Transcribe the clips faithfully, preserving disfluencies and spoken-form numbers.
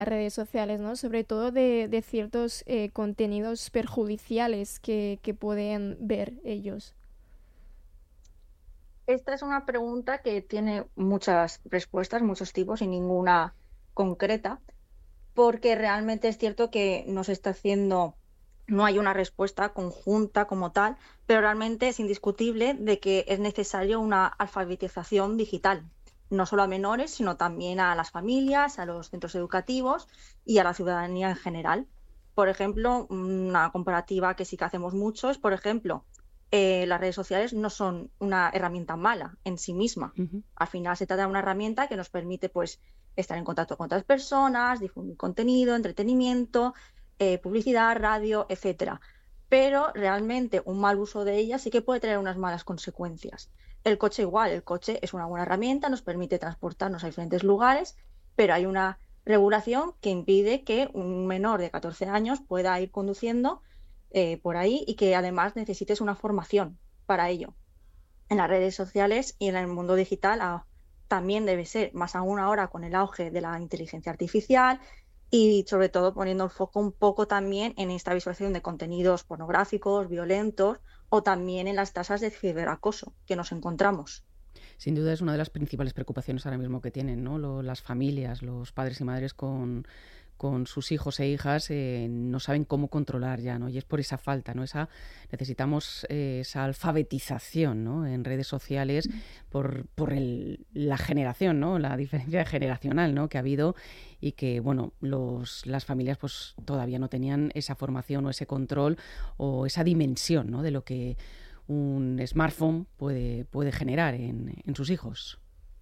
redes sociales, ¿no? Sobre todo de, de ciertos eh, contenidos perjudiciales que, que pueden ver ellos. Esta es una pregunta que tiene muchas respuestas, muchos tipos y ninguna concreta, porque realmente es cierto que no se está haciendo, no hay una respuesta conjunta como tal, pero realmente es indiscutible de que es necesario una alfabetización digital, no solo a menores, sino también a las familias, a los centros educativos y a la ciudadanía en general. Por ejemplo, una comparativa que sí que hacemos mucho es, por ejemplo, eh, las redes sociales no son una herramienta mala en sí misma. Ujú. Al final se trata de una herramienta que nos permite, pues, estar en contacto con otras personas, difundir contenido, entretenimiento, eh, publicidad, radio, etcétera. Pero realmente un mal uso de ella sí que puede tener unas malas consecuencias. El coche igual, el coche es una buena herramienta, nos permite transportarnos a diferentes lugares, pero hay una regulación que impide que un menor de catorce años pueda ir conduciendo eh, por ahí y que además necesites una formación para ello. En las redes sociales y en el mundo digital ah, también debe ser, más aún ahora con el auge de la inteligencia artificial y sobre todo poniendo el foco un poco también en esta visualización de contenidos pornográficos, violentos o también en las tasas de ciberacoso que nos encontramos. Sin duda es una de las principales preocupaciones ahora mismo que tienen, ¿no? Lo- las familias, los padres y madres con, con sus hijos e hijas eh, no saben cómo controlar ya, ¿no? Y es por esa falta, ¿no? Esa, necesitamos eh, esa alfabetización, ¿no? En redes sociales por, por el- la generación, ¿no? La diferencia generacional, ¿no? Que ha habido y que, bueno, los, las familias pues todavía no tenían esa formación o ese control o esa dimensión, ¿no? De lo que un smartphone puede, puede generar en, en sus hijos.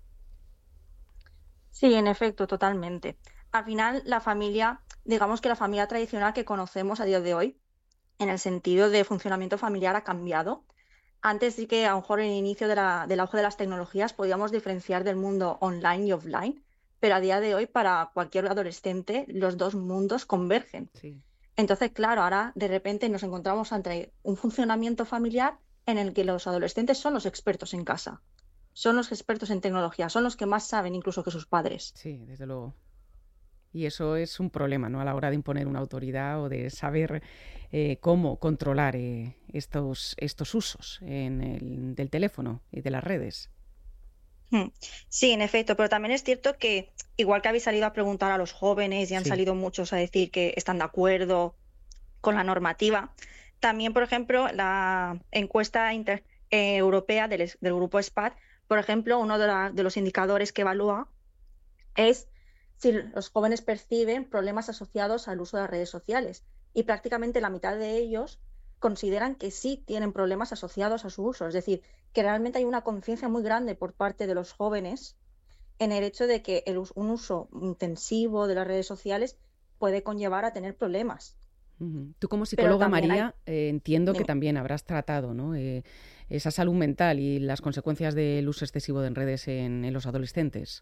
Sí, en efecto, totalmente. Al final, la familia, digamos que la familia tradicional que conocemos a día de hoy, en el sentido de funcionamiento familiar, ha cambiado. Antes sí que a lo mejor en el inicio de la- del auge de las tecnologías podíamos diferenciar del mundo online y offline, pero a día de hoy para cualquier adolescente los dos mundos convergen. Sí. Entonces, claro, ahora de repente nos encontramos ante un funcionamiento familiar en el que los adolescentes son los expertos en casa, son los expertos en tecnología, son los que más saben incluso que sus padres. Sí, desde luego. Y eso es un problema, ¿no? A la hora de imponer una autoridad o de saber eh, cómo controlar eh, estos, estos usos en el, del teléfono y de las redes. Hmm. Sí, en efecto, pero también es cierto que igual que habéis salido a preguntar a los jóvenes y han Sí. salido muchos a decir que están de acuerdo con la normativa, también, por ejemplo, la encuesta inter- eh, europea del, es- del grupo SPAD, por ejemplo, uno de, la- de los indicadores que evalúa es si los jóvenes perciben problemas asociados al uso de las redes sociales. Y prácticamente la mitad de ellos consideran que sí tienen problemas asociados a su uso. Es decir, que realmente hay una conciencia muy grande por parte de los jóvenes en el hecho de que el us- un uso intensivo de las redes sociales puede conllevar a tener problemas. Ujú. Tú como Pero psicóloga, también hay, María, eh, entiendo que dime, también habrás tratado, ¿no? Eh, esa salud mental y las consecuencias del uso excesivo de redes en, en los adolescentes.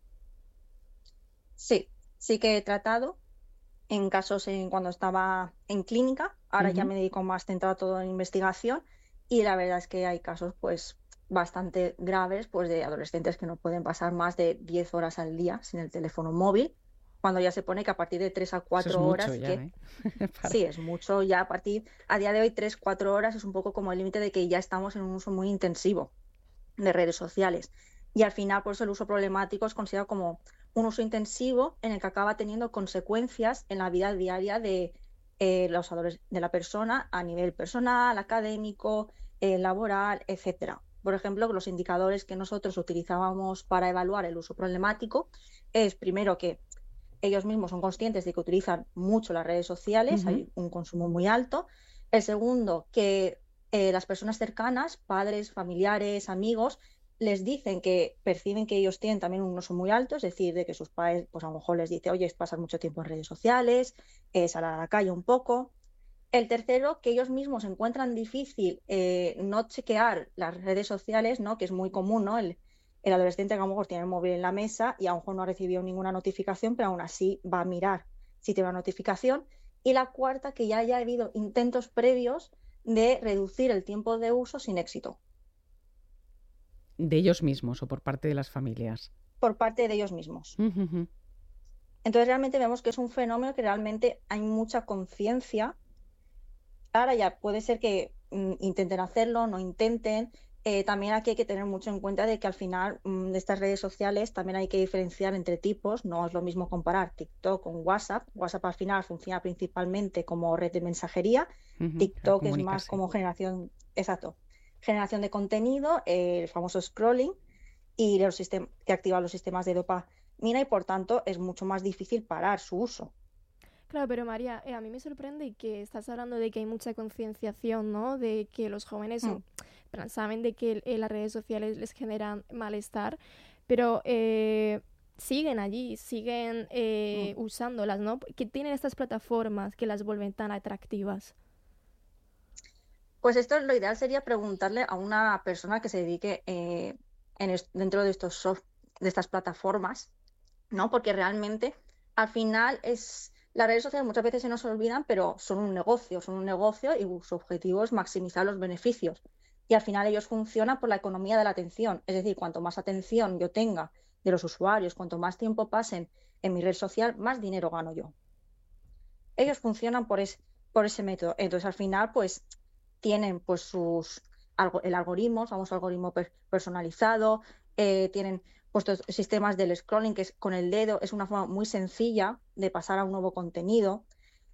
sí, sí que he tratado en casos en cuando estaba en clínica, ahora ya Ujú. me dedico más centrado todo en investigación y la verdad es que hay casos pues bastante graves pues de adolescentes que no pueden pasar más de diez horas al día sin el teléfono móvil, cuando ya se pone que a partir de tres a Eso es cuatro mucho horas, ya, que ¿eh? Para- sí es mucho ya a partir, a día de hoy tres cuatro horas es un poco como el límite de que ya estamos en un uso muy intensivo de redes sociales. Y al final, por eso el uso problemático es considerado como un uso intensivo en el que acaba teniendo consecuencias en la vida diaria de, eh, los adoles- de la persona a nivel personal, académico, eh, laboral, etcétera. Por ejemplo, los indicadores que nosotros utilizábamos para evaluar el uso problemático es primero que ellos mismos son conscientes de que utilizan mucho las redes sociales, Ujú. hay un consumo muy alto. El segundo, que eh, las personas cercanas, padres, familiares, amigos, les dicen que perciben que ellos tienen también un uso muy alto, es decir, de que sus padres, pues a lo mejor les dice, oye, pasas mucho tiempo en redes sociales, eh, sal a la calle un poco. El tercero, que ellos mismos encuentran difícil eh, no chequear las redes sociales, ¿no? Que es muy común, ¿no? El, el adolescente que a lo mejor tiene el móvil en la mesa y a lo mejor no ha recibido ninguna notificación, pero aún así va a mirar si tiene una notificación. Y la cuarta, que ya haya habido intentos previos de reducir el tiempo de uso sin éxito De ellos mismos o por parte de las familias. por parte de ellos mismos. Ujujú. Entonces realmente vemos que es un fenómeno que realmente hay mucha conciencia. Ahora ya puede ser que mm, intenten hacerlo, no intenten. Eh, también aquí hay que tener mucho en cuenta de que al final mm, de estas redes sociales también hay que diferenciar entre tipos. No es lo mismo comparar TikTok con WhatsApp. WhatsApp al final funciona principalmente como red de mensajería. Ujú, TikTok para es más comunicarse. como generación, exacto, generación de contenido, eh, el famoso scrolling y los sistem- que activa los sistemas de dopamina y por tanto es mucho más difícil parar su uso. Claro, pero María, eh, a mí me sorprende que estás hablando de que hay mucha concienciación, ¿no? De que los jóvenes Mm. son- plan, saben de que eh, las redes sociales les generan malestar, pero eh, siguen allí, siguen eh, Mm. usándolas, ¿no? Que tienen estas plataformas que las vuelven tan atractivas. Pues esto lo ideal sería preguntarle a una persona que se dedique eh, en es- dentro de estos soft- de estas plataformas, ¿no? Porque realmente al final es las redes sociales muchas veces se nos olvidan, pero son un negocio, son un negocio y su objetivo es maximizar los beneficios. Y al final ellos funcionan por la economía de la atención, es decir, cuanto más atención yo tenga de los usuarios, cuanto más tiempo pasen en mi red social, más dinero gano yo. Ellos funcionan por, es- por ese método. Entonces, al final, pues tienen pues sus algo, el algoritmo, famoso algoritmo per- personalizado, eh, tienen puestos sistemas del scrolling, que es con el dedo, es una forma muy sencilla de pasar a un nuevo contenido.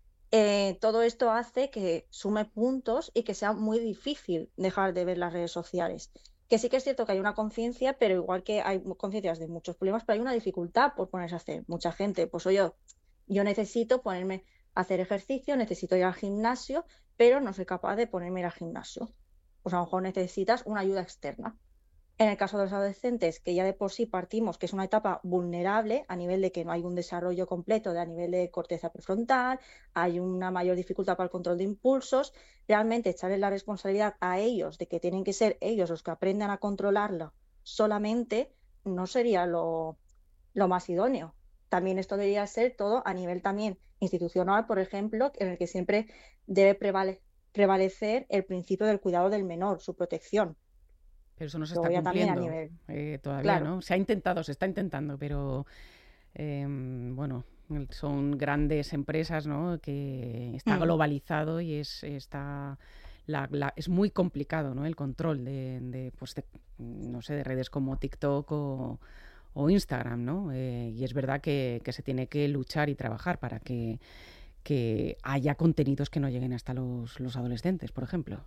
Eh, todo esto hace que sume puntos y que sea muy difícil dejar de ver las redes sociales. Que sí que es cierto que hay una conciencia, pero igual que hay conciencias de muchos problemas, pero hay una dificultad por ponerse a hacer. Mucha gente, pues oye, yo necesito ponerme a hacer ejercicio, necesito ir al gimnasio, pero no soy capaz de ponerme a ir al gimnasio. Pues a lo mejor necesitas una ayuda externa. En el caso de los adolescentes, que ya de por sí partimos que es una etapa vulnerable a nivel de que no hay un desarrollo completo de a nivel de corteza prefrontal, hay una mayor dificultad para el control de impulsos, realmente echarles la responsabilidad a ellos de que tienen que ser ellos los que aprendan a controlarla solamente no sería lo, lo más idóneo. También esto debería ser todo a nivel también institucional, por ejemplo, en el que siempre debe prevale- prevalecer el principio del cuidado del menor, su protección. Pero eso no se Luego está ya también a cumpliendo nivel, eh, todavía, claro. ¿no? Se ha intentado, se está intentando, pero eh, bueno, son grandes empresas, ¿no? Que está Mm. globalizado y es está la, la- es muy complicado, ¿no? El control de, de, pues de, no sé, de redes como TikTok o, o Instagram, ¿no? Eh, y es verdad que, que se tiene que luchar y trabajar para que, que haya contenidos que no lleguen hasta los, los adolescentes, por ejemplo.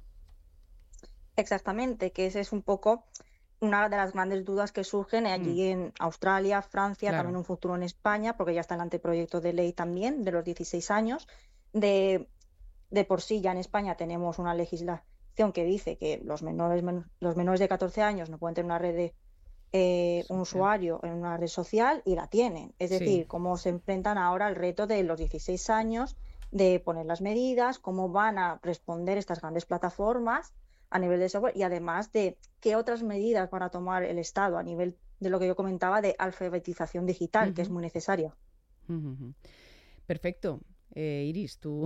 Exactamente, que ese es un poco una de las grandes dudas que surgen Mm, allí en Australia, Francia, también claro, un futuro en España, porque ya está el anteproyecto de ley también de los dieciséis años. De, de por sí ya en España tenemos una legislación que dice que los menores, men- los menores de catorce años no pueden tener una red de, eh, un social. usuario en una red social y la tienen. Es Sí. decir, cómo se enfrentan ahora al reto de los dieciséis años de poner las medidas, cómo van a responder estas grandes plataformas a nivel de software y además de qué otras medidas van a tomar el Estado a nivel de lo que yo comentaba de alfabetización digital, que es Ujú, muy necesaria. ujú, ujú. Perfecto. Eh, Iris, tú.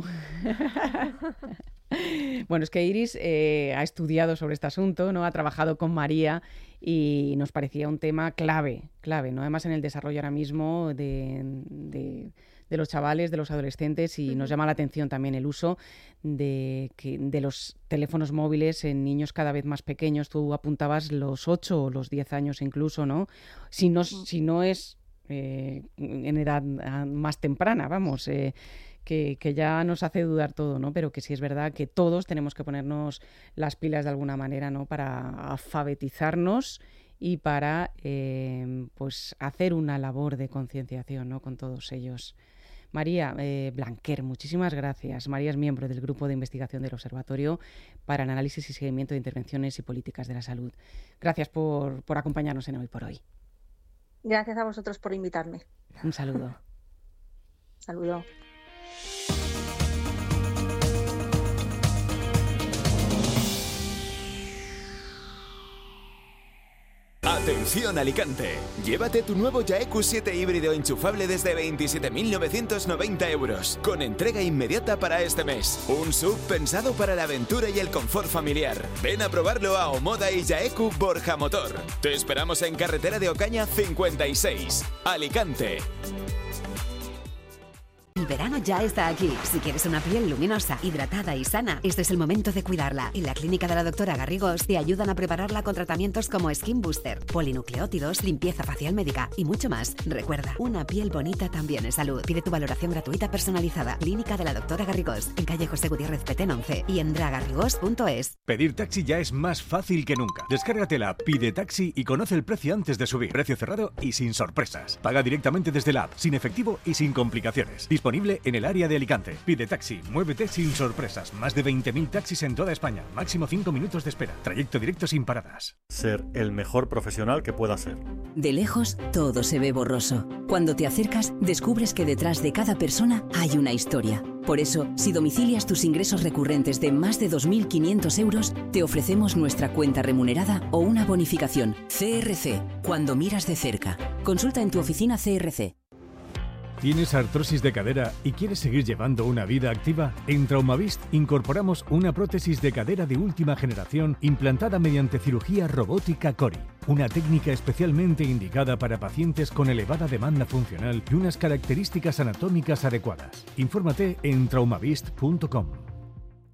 Bueno, es que Iris eh, ha estudiado sobre este asunto, ¿no? Ha trabajado con María y nos parecía un tema clave, clave, ¿no? Además en el desarrollo ahora mismo de, de- de los chavales, de los adolescentes, y nos Ujú. llama la atención también el uso de, que- de los teléfonos móviles en niños cada vez más pequeños. Tú apuntabas los ocho o los diez años incluso, ¿no? Si no, Mm. si no es eh, en edad ah, más temprana, vamos. eh, que, que ya nos hace dudar todo, ¿no? Pero que sí es verdad que todos tenemos que ponernos las pilas de alguna manera, ¿no? Para alfabetizarnos y para eh, pues hacer una labor de concienciación, ¿no? Con todos ellos. María eh, Blanquer, muchísimas gracias. María es miembro del Grupo de Investigación del Observatorio para el Análisis y Seguimiento de Intervenciones y Políticas de la Salud. Gracias por, por acompañarnos en Hoy por Hoy. Gracias a vosotros por invitarme. Un saludo. Saludos. Atención Alicante, llévate tu nuevo Yaeku siete híbrido enchufable desde veintisiete mil novecientos noventa euros, con entrega inmediata para este mes. Un S U V pensado para la aventura y el confort familiar. Ven a probarlo a Omoda y Yaeku Borja Motor. Te esperamos en carretera de Ocaña cincuenta y seis, Alicante. El verano ya está aquí. Si quieres una piel luminosa, hidratada y sana, este es el momento de cuidarla. En la clínica de la doctora Garrigós te ayudan a prepararla con tratamientos como Skin Booster, polinucleótidos, limpieza facial médica y mucho más. Recuerda, una piel bonita también es salud. Pide tu valoración gratuita personalizada. Clínica de la doctora Garrigós, en calle José Gutiérrez Petén once y en dragarrigós punto es. Pedir taxi ya es más fácil que nunca. Descárgate la app Pide Taxi y conoce el precio antes de subir. Precio cerrado y sin sorpresas. Paga directamente desde la app, sin efectivo y sin complicaciones. Disponible en el área de Alicante. Pide Taxi, muévete sin sorpresas. Más de veinte mil taxis en toda España. Máximo cinco minutos de espera. Trayecto directo sin paradas. Ser el mejor profesional que pueda ser. De lejos, todo se ve borroso. Cuando te acercas, descubres que detrás de cada persona hay una historia. Por eso, si domicilias tus ingresos recurrentes de más de dos mil quinientos euros, te ofrecemos nuestra cuenta remunerada o una bonificación. C R C, cuando miras de cerca. Consulta en tu oficina C R C. ¿Tienes artrosis de cadera y quieres seguir llevando una vida activa? En Traumavist incorporamos una prótesis de cadera de última generación implantada mediante cirugía robótica Cori, una técnica especialmente indicada para pacientes con elevada demanda funcional y unas características anatómicas adecuadas. Infórmate en traumavist punto com.